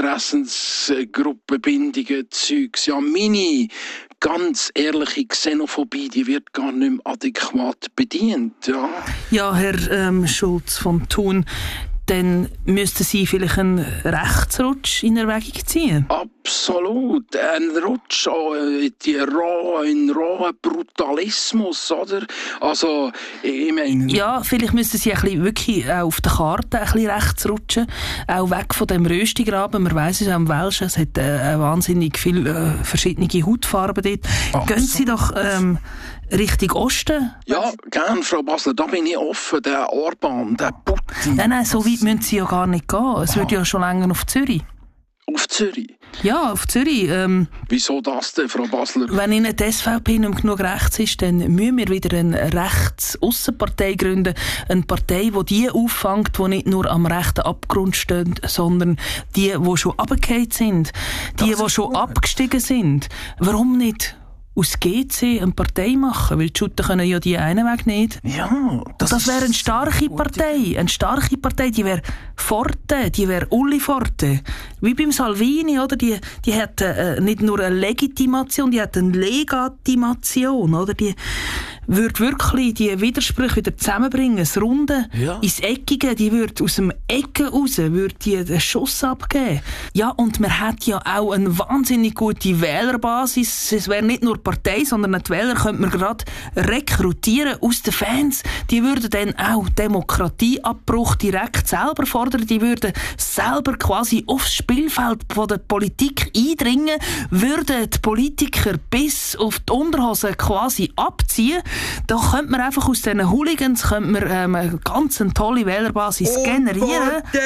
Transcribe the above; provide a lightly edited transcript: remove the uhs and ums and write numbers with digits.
Interessensgruppenbindungen, Zeugs. Ja, meine ganz ehrliche Xenophobie, die wird gar nicht mehr adäquat bedient. Ja, ja Herr Schulz von Thun, dann müssten Sie vielleicht einen Rechtsrutsch in Erwägung ziehen. Absolut. Ein Rutsch in rohen Brutalismus, oder? Also, ich meine... Ja, vielleicht müssten Sie ein bisschen wirklich auch auf der Karte ein bisschen rechts rutschen. Auch weg von dem Röstigraben. Man weiss es auch im Welschen, es hat wahnsinnig viele verschiedene Hautfarben dort. Absolut. Gehen Sie doch Richtung Osten? Ja, gern, Frau Basler, da bin ich offen. Der Orban, der Putin. Nein, so weit müssen Sie ja gar nicht gehen. Es wird ja schon länger auf Zürich. Auf Zürich? Ja, auf Zürich. Wieso das denn, Frau Basler? Wenn Ihnen die SVP nicht genug rechts ist, dann müssen wir wieder eine Rechts-Aussenpartei gründen. Eine Partei, die auffängt, die nicht nur am rechten Abgrund stehen, sondern die schon runtergefallen sind. Die schon abgestiegen sind. Warum nicht aus GC eine Partei machen? Weil die Schutten können ja die einen Weg nicht. Ja, das wäre eine starke Partei. Eine starke Partei, die wäre Forte, die wäre Uli Forte. Wie beim Salvini, oder? Die hat nicht nur eine Legitimation, die hat eine Legitimation, oder? Die würde wirklich die Widersprüche wieder zusammenbringen. Das Runde ins Eckige, die würde aus dem Ecken raus, würde die den Schuss abgeben. Ja, und man hat ja auch eine wahnsinnig gute Wählerbasis. Es wäre nicht nur Partei, sondern die Wähler könnte man gerade rekrutieren aus den Fans. Die würden dann auch Demokratieabbruch direkt selber fordern. Die würden selber quasi aufs Spielfeld von der Politik eindringen, würden die Politiker bis auf die Unterhose quasi abziehen. Da könnte man einfach aus diesen Hooligans eine ganz tolle Wählerbasis generieren.